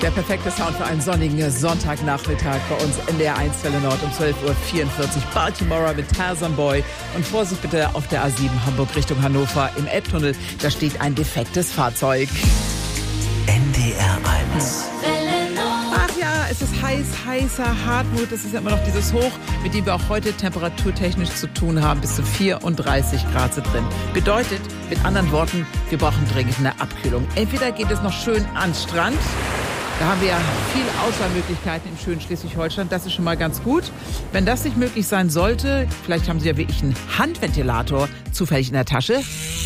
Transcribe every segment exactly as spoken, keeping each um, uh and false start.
Der perfekte Sound für einen sonnigen Sonntagnachmittag bei uns in der eins Welle Nord um zwölf Uhr vierundvierzig. Baltimore mit Tarzan Boy. Und Vorsicht bitte auf der A sieben Hamburg Richtung Hannover im Elbtunnel. Da steht ein defektes Fahrzeug. N D R eins. Ach ja, es ist heiß, heißer Hartmut. Das ist ja immer noch dieses Hoch, mit dem wir auch heute temperaturtechnisch zu tun haben. Bis zu vierunddreißig Grad sind drin. Bedeutet, mit anderen Worten, wir brauchen dringend eine Abkühlung. Entweder geht es noch schön ans Strand. Da haben wir ja viele Auswahlmöglichkeiten im schönen Schleswig-Holstein. Das ist schon mal ganz gut. Wenn das nicht möglich sein sollte, vielleicht haben Sie ja wirklich einen Handventilator zufällig in der Tasche.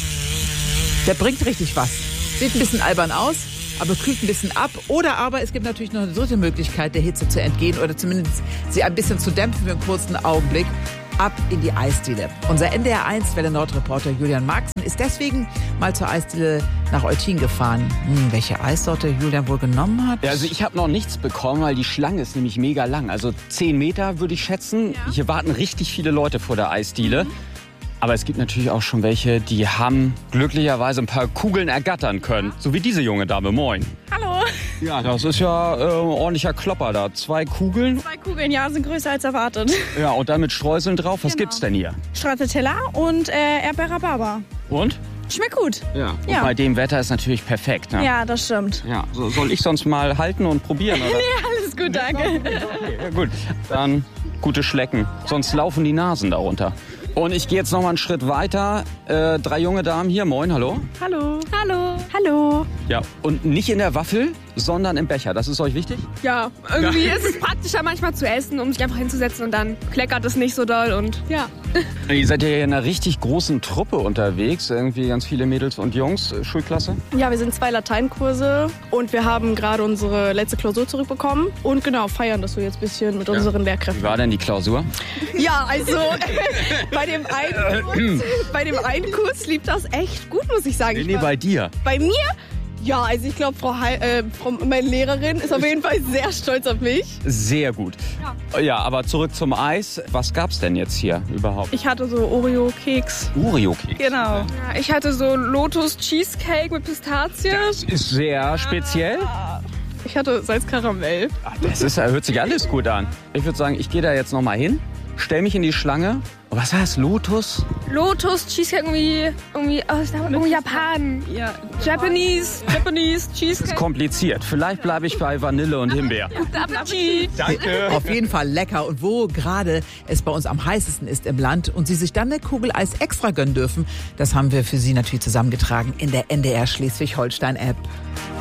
Der bringt richtig was. Sieht ein bisschen albern aus, aber kühlt ein bisschen ab. Oder aber es gibt natürlich noch eine dritte Möglichkeit, der Hitze zu entgehen oder zumindest sie ein bisschen zu dämpfen für einen kurzen Augenblick. Ab in die Eisdiele. Unser N D R eins Welle Nord-Reporter Julian Marxen ist deswegen mal zur Eisdiele nach Eutin gefahren. Hm, welche Eissorte Julian wohl genommen hat? Ja, also ich habe noch nichts bekommen, weil die Schlange ist nämlich mega lang. Also zehn Meter würde ich schätzen. Ja. Hier warten richtig viele Leute vor der Eisdiele. Mhm. Aber es gibt natürlich auch schon welche, die haben glücklicherweise ein paar Kugeln ergattern können. So wie diese junge Dame. Moin. Hallo. Ja, das ist ja äh, ordentlicher Klopper da. Zwei Kugeln. Zwei Kugeln, ja, sind größer als erwartet. Ja, und dann mit Streuseln drauf. Was Genau. gibt's denn hier? Stracciatella und äh, Erdbeer-Rhabarber. Und? Schmeckt gut. Ja. Und Ja. bei dem Wetter ist natürlich perfekt. Ne? Ja, das stimmt. Ja. So, soll ich sonst mal halten und probieren? Oder? Nee, alles gut, danke. Okay, ja, gut. Dann gute Schlecken. Sonst laufen die Nasen darunter. Und ich gehe jetzt noch mal einen Schritt weiter. Äh, drei junge Damen hier. Moin, hallo. Hallo. Hallo. Hallo. Ja, und nicht in der Waffel, sondern im Becher. Das ist euch wichtig? Ja, irgendwie ist es praktischer manchmal zu essen, um sich einfach hinzusetzen und dann kleckert es nicht so doll und ja. Ihr seid ja in einer richtig großen Truppe unterwegs. Irgendwie ganz viele Mädels und Jungs. Äh, Schulklasse? Ja, wir sind zwei Lateinkurse und wir haben gerade unsere letzte Klausur zurückbekommen. Und genau, feiern das so jetzt ein bisschen mit unseren Wie Lehrkräften. war denn die Klausur? Ja, also bei dem einen Kurs, bei dem einen Kurs lief das echt gut, muss ich sagen. Nee, Ich nee, war- bei dir. Bei mir? Ja, also ich glaube, Frau, Hei- äh, Frau meine Lehrerin ist auf jeden Fall sehr stolz auf mich. Sehr gut. Ja, ja, aber zurück zum Eis. Was gab's denn jetzt hier überhaupt? Ich hatte so Oreo-Keks. Oreo-Keks. Genau. Ja, ich hatte so Lotus-Cheesecake mit Pistazie. Das ist sehr speziell. Ich hatte Salzkaramell. Ach, das ist, hört sich alles gut an. Ich würde sagen, ich gehe da jetzt noch mal hin, stell mich in die Schlange. Was heißt Lotus? Lotus-Cheesecake irgendwie, irgendwie aus irgendwie Japan. Ja. Japanese, Japanese Das ist Cheesecake. kompliziert. Vielleicht bleibe ich bei Vanille und Himbeer. Appetit. Danke. Auf jeden Fall lecker. Und wo gerade es bei uns am heißesten ist im Land und Sie sich dann eine Kugel Eis extra gönnen dürfen, das haben wir für Sie natürlich zusammengetragen in der N D R Schleswig-Holstein-App.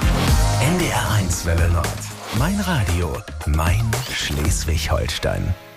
N D R eins Welle Nord. Mein Radio, mein Schleswig-Holstein.